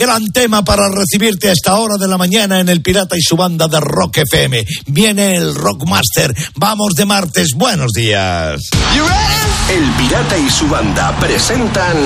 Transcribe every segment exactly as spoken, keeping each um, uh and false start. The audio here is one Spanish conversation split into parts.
gran tema para recibirte a esta hora de la mañana en El Pirata y su banda de Rock F M. Viene el Rockmaster. Vamos de martes. Buenos días. El Pirata y su banda presentan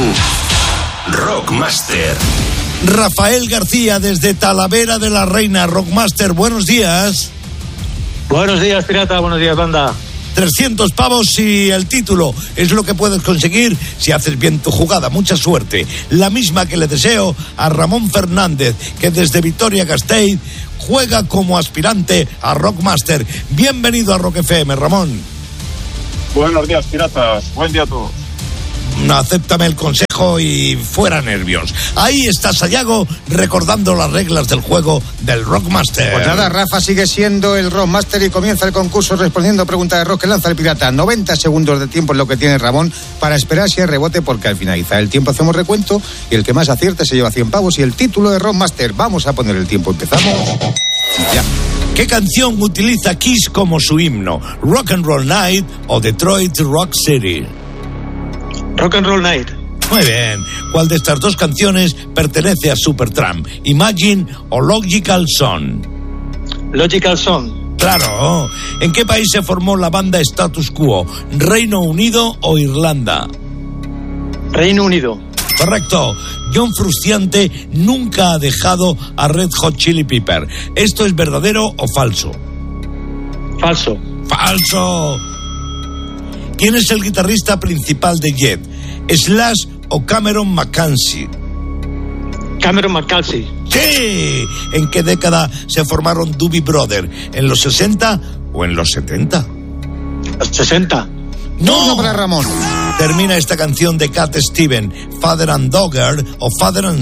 Rockmaster. Rafael García desde Talavera de la Reina. Rockmaster, buenos días. Buenos días, Pirata. Buenos días, banda. trescientos pavos y el título es lo que puedes conseguir si haces bien tu jugada. Mucha suerte. La misma que le deseo a Ramón Fernández, que desde Vitoria-Gasteiz juega como aspirante a Rockmaster. Bienvenido a Rock F M, Ramón. Buenos días, piratas. Buen día a todos. Acéptame el consejo y fuera nervios. Ahí está Sayago recordando las reglas del juego del Rockmaster. Pues nada, Rafa sigue siendo el Rockmaster y comienza el concurso respondiendo a preguntas de rock que lanza el pirata. noventa segundos de tiempo es lo que tiene Ramón para esperar si hay rebote, porque al finalizar el tiempo hacemos recuento y el que más acierte se lleva cien pavos y el título de Rockmaster. Vamos a poner el tiempo. Empezamos. Ya. ¿Qué canción utiliza Kiss como su himno? ¿Rock and Roll Night o Detroit Rock City? Rock and Roll Night. Muy bien. ¿Cuál de estas dos canciones pertenece a Supertramp? ¿Imagine o Logical Song? Logical Song. Claro. ¿En qué país se formó la banda Status Quo? ¿Reino Unido o Irlanda? Reino Unido. Correcto. John Frusciante nunca ha dejado a Red Hot Chili Pepper. ¿Esto es verdadero o falso? Falso. Falso. ¿Quién es el guitarrista principal de Jet? ¿Slash o Cameron McKenzie? Cameron McKenzie. ¡Sí! ¿En qué década se formaron Doobie Brothers? ¿En los sesenta o en los setenta? Los sesenta. ¡No! Para Ramón. Termina esta canción de Cat Stevens, Father and Daughter o Father and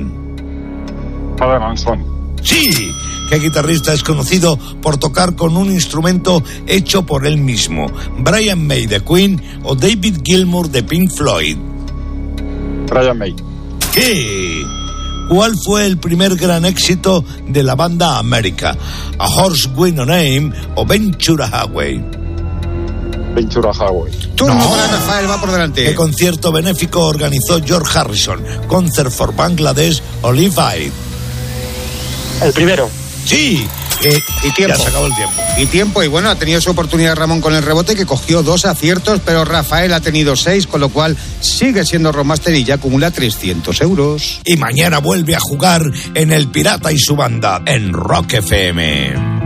Son. Father and Son. ¡Sí! ¿Qué guitarrista es conocido por tocar con un instrumento hecho por él mismo? ¿Brian May de Queen o David Gilmour de Pink Floyd? Brian May. ¿Qué? ¿Cuál fue el primer gran éxito de la banda América? ¿A Horse with No Name o Ventura Highway? Ventura Highway. Turno No. para Rafael, va por delante. ¿Qué concierto benéfico organizó George Harrison? ¿Concert for Bangladesh o Live Aid? El primero. Sí, eh, Y tiempo. ya se acabó el tiempo. Y tiempo, y bueno, ha tenido su oportunidad Ramón con el rebote, que cogió dos aciertos, pero Rafael ha tenido seis, con lo cual sigue siendo Rockmaster y ya acumula trescientos euros. Y mañana vuelve a jugar en El Pirata y su banda en Rock F M.